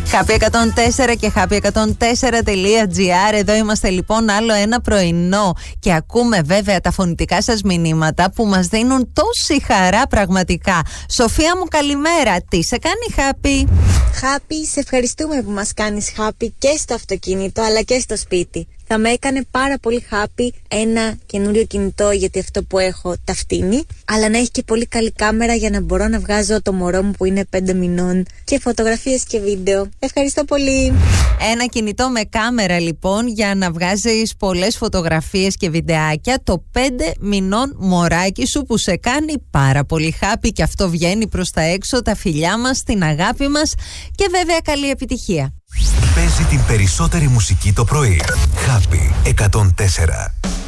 Happy 104 και happy104.gr. Εδώ είμαστε λοιπόν άλλο ένα πρωινό και ακούμε βέβαια τα φωνητικά σας μηνύματα που μας δίνουν τόση χαρά πραγματικά. Σοφία μου, καλημέρα. Τι σε κάνει happy? Happy, σε ευχαριστούμε που μας κάνεις happy και στο αυτοκίνητο αλλά και στο σπίτι. Θα με έκανε πάρα πολύ happy ένα καινούριο κινητό, γιατί αυτό που έχω τα φτύνει, αλλά να έχει και πολύ καλή κάμερα για να μπορώ να βγάζω το μωρό μου που είναι 5 μηνών και φωτογραφίες και βίντεο. Ευχαριστώ πολύ. Ένα κινητό με κάμερα λοιπόν για να βγάζεις πολλές φωτογραφίες και βιντεάκια, το 5 μηνών μωράκι σου που σε κάνει πάρα πολύ happy, και αυτό βγαίνει προς τα έξω. Τα φιλιά μας, την αγάπη μας και βέβαια καλή επιτυχία. Παίζει την περισσότερη μουσική το πρωί. Happy 104.